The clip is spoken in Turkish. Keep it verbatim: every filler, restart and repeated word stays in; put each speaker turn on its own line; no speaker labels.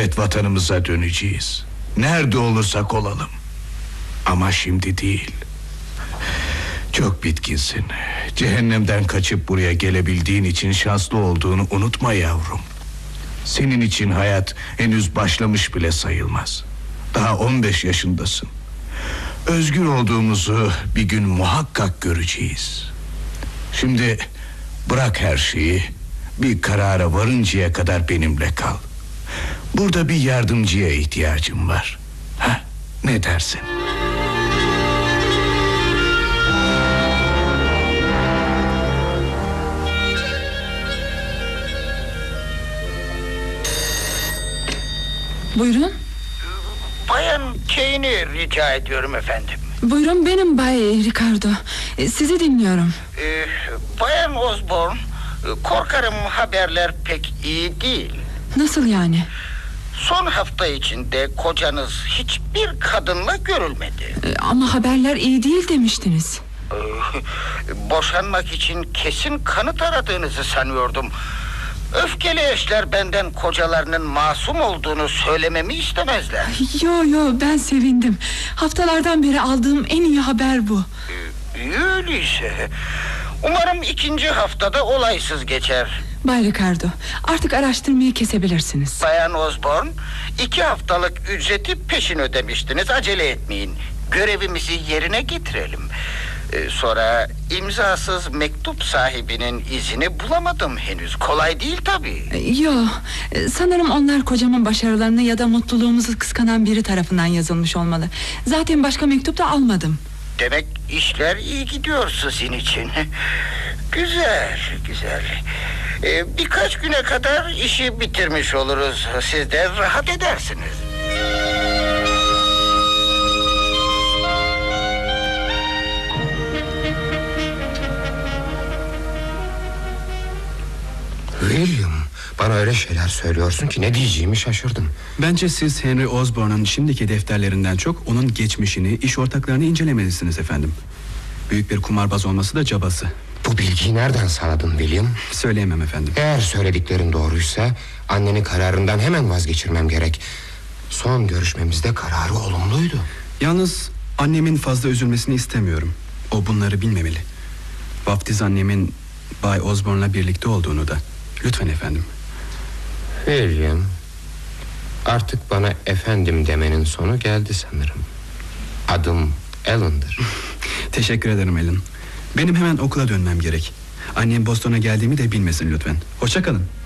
Elbet vatanımıza döneceğiz. Nerede olursak olalım. Ama şimdi değil. Çok bitkinsin. Cehennemden kaçıp buraya gelebildiğin için şanslı olduğunu unutma yavrum. Senin için hayat henüz başlamış bile sayılmaz. Daha on beş yaşındasın. Özgür olduğumuzu bir gün muhakkak göreceğiz. Şimdi bırak her şeyi, bir karara varıncaya kadar benimle kal. Burada bir yardımcıya ihtiyacım var. Ha, ne dersin?
Buyurun.
Bayan Kane'i rica ediyorum efendim.
Buyurun, benim Bay Ricardo. Sizi dinliyorum.
Ee, Bayan Osborne, korkarım haberler pek iyi değil.
Nasıl yani?
Son hafta içinde kocanız hiçbir kadınla görülmedi.
Ama haberler iyi değil demiştiniz.
Ee, boşanmak için kesin kanıt aradığınızı sanıyordum. Öfkeli eşler benden kocalarının masum olduğunu söylememi istemezler.
Yo yo, ben sevindim. Haftalardan beri aldığım en iyi haber bu.
Ee, öyleyse umarım ikinci haftada olaysız geçer.
Bay Ricardo, artık araştırmayı kesebilirsiniz.
Bayan Osborne, iki haftalık ücreti peşin ödemiştiniz. Acele etmeyin. Görevimizi yerine getirelim. Ee, sonra imzasız mektup sahibinin izini bulamadım henüz. Kolay değil tabii.
Yo, sanırım onlar kocamın başarılarını ya da mutluluğumuzu kıskanan biri tarafından yazılmış olmalı. Zaten başka mektup da almadım.
Demek işler iyi gidiyor sizin için. Güzel, güzel. Ee, birkaç güne kadar işi bitirmiş oluruz. Siz de rahat edersiniz.
William, bana öyle şeyler söylüyorsun ki ne diyeceğimi şaşırdım.
Bence siz Henry Osborne'un şimdiki defterlerinden çok onun geçmişini, iş ortaklarını incelemelisiniz efendim. Büyük bir kumarbaz olması da cabası.
Bu bilgiyi nereden sağladın William?
Söyleyemem efendim.
Eğer söylediklerin doğruysa anneni kararından hemen vazgeçirmem gerek. Son görüşmemizde kararı olumluydu.
Yalnız annemin fazla üzülmesini istemiyorum. O bunları bilmemeli. Vaftiz annemin Bay Osborne'la birlikte olduğunu da. Lütfen efendim.
William, artık bana efendim demenin sonu geldi sanırım. Adım Alan'dır.
Teşekkür ederim Alan. Benim hemen okula dönmem gerek. Annem Boston'a geldiğimi de bilmesin lütfen. Hoşça kalın.